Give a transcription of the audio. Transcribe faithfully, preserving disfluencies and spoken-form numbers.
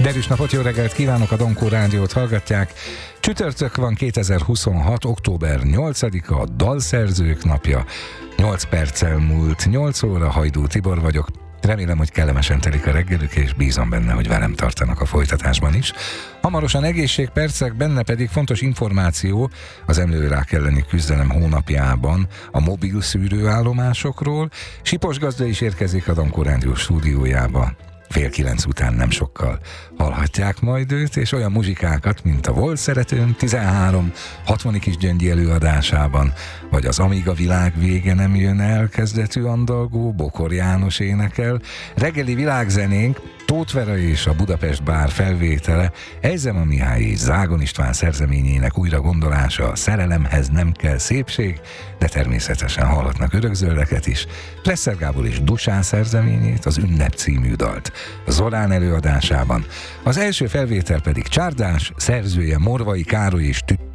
Derűs napot, jó reggelt kívánok, a Donkó Rádiót hallgatják. Csütörtök van, kétezer-huszonhat. október nyolcadika, a dalszerzők napja. nyolc perccel múlt nyolc óra, Hajdú Tibor vagyok. Remélem, hogy kellemesen telik a reggelük, és bízom benne, hogy velem tartanak a folytatásban is. Hamarosan egészségpercek, benne pedig fontos információ az emlőrák elleni küzdelem hónapjában a mobil szűrőállomásokról. Sipos Gazda is érkezik a Donkó Rádió stúdiójába. Fél kilenc után nem sokkal hallhatják majd őt, és olyan muzsikákat, mint a Volt Szeretőm tizenhárom hatvani kis Gyöngyi előadásában, vagy az Amíg a világ vége nem jön el kezdetű andalgó Bokor János énekel, reggeli világzenénk, Tóth Vera és a Budapest Bár felvétele, Ejzema Mihály és Zágon István szerzeményének újra gondolása, a Szerelemhez nem kell szépség, de természetesen hallhatnak örökzöldeket is, Presser Gábor és Dusán szerzeményét, az Ünnep című dalt Zorán előadásában. Az első felvétel pedig Csárdás, szerzője Morvai Károly és Tütt